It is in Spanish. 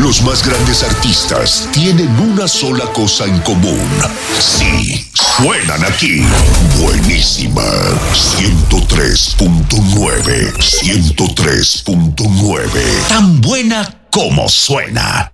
Los más grandes artistas tienen una sola cosa en común. Sí, suenan aquí. Buenísima. 103.9. 103.9. Tan buena como suena.